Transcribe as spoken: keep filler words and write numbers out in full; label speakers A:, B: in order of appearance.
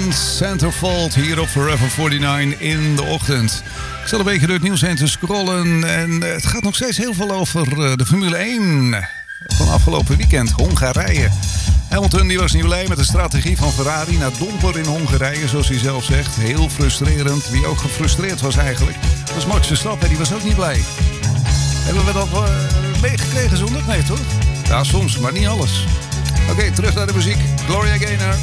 A: en Centerfold hier op Forever negenenveertig in de ochtend. Ik zal een beetje door het nieuws heen te scrollen en het gaat nog steeds heel veel over de Formule één van afgelopen weekend, Hongarije. Hamilton die was niet blij met de strategie van Ferrari naar domper in Hongarije, zoals hij zelf zegt. Heel frustrerend. Wie ook gefrustreerd was eigenlijk, was Max Verstappen. Die was ook niet blij. Hebben we dat uh, meegekregen zondag? Nee, toch? Ja, soms, maar niet alles. Oké, okay, terug naar de muziek. Gloria Gaynor.